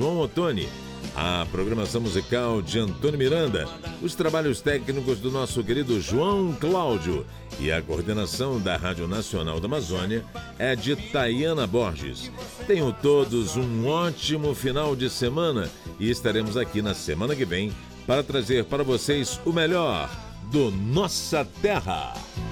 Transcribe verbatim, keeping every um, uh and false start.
João Ottoni, a programação musical de Antônio Miranda, os trabalhos técnicos do nosso querido João Cláudio e a coordenação da Rádio Nacional da Amazônia é de Tayana Borges. Tenham todos um ótimo final de semana e estaremos aqui na semana que vem para trazer para vocês o melhor do Nossa Terra.